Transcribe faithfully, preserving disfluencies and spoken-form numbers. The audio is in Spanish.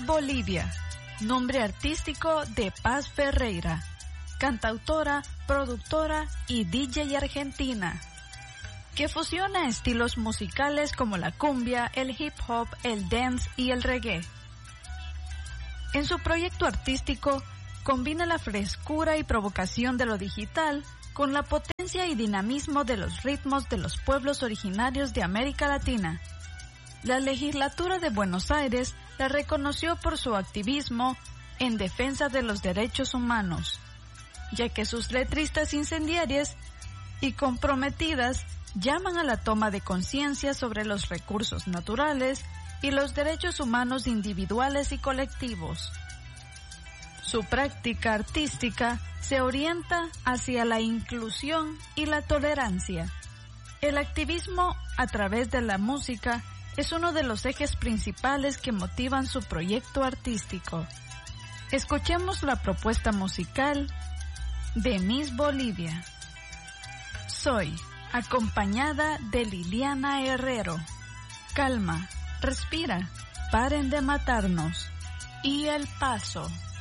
Miss Bolivia, nombre artístico de Paz Ferreira, cantautora, productora y D J argentina, que fusiona estilos musicales como la cumbia, el hip hop, el dance y el reggae. En su proyecto artístico, combina la frescura y provocación de lo digital con la potencia y dinamismo de los ritmos de los pueblos originarios de América Latina. La legislatura de Buenos Aires la reconoció por su activismo en defensa de los derechos humanos, ya que sus letristas incendiarias y comprometidas llaman a la toma de conciencia sobre los recursos naturales y los derechos humanos individuales y colectivos. Su práctica artística se orienta hacia la inclusión y la tolerancia. El activismo a través de la música es uno de los ejes principales que motivan su proyecto artístico. Escuchemos la propuesta musical de Miss Bolivia. Soy, acompañada de Liliana Herrero. Calma, respira, paren de matarnos. Y El Paso.